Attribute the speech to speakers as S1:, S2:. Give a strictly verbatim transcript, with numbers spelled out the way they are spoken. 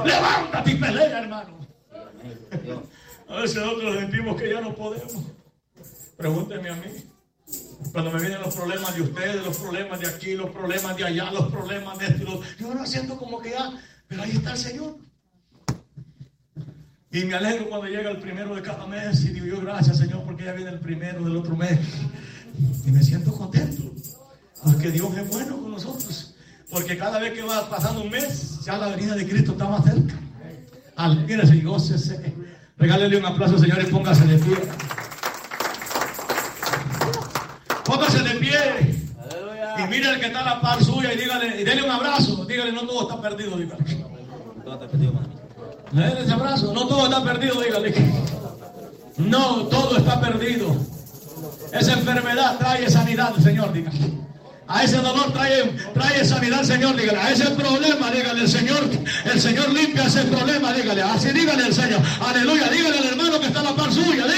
S1: Levántate y pelea, hermano. A veces nosotros sentimos que ya no podemos. Pregúnteme a mí. Cuando me vienen los problemas de ustedes, los problemas de aquí, los problemas de allá, los problemas de esto, yo no siento como que ya, pero ahí está el Señor. Y me alegro cuando llega el primero de cada mes y digo yo, gracias, Señor, porque ya viene el primero del otro mes. Y me siento contento, porque Dios es bueno con nosotros. Porque cada vez que va pasando un mes, ya la venida de Cristo está más cerca. Alégrese y gócese. Regálele un aplauso, Señor, y póngase de pie. Póngase de pie. Aleluya. Y mire al que está a la par suya y dígale, y dele un abrazo. Dígale, no todo está perdido, dígale. Todo está perdido, mami. Dele ese abrazo. No todo está perdido, dígale. No, todo está perdido. Esa enfermedad trae sanidad, Señor, dígale. A ese dolor trae, trae sanidad, Señor, dígale. A ese problema, dígale, el Señor, el Señor limpia ese problema, dígale. Así dígale al Señor. Aleluya, dígale al hermano que está a la par suya.